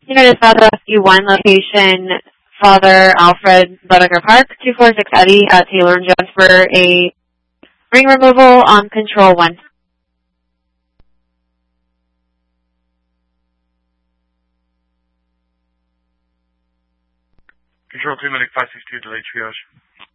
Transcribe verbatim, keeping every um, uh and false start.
United South Rescue one location, Father Alfred Bodegar Park, two four six Eddie at Taylor and Jones for a ring removal on control one. Control two, medic five six two, delayed triage.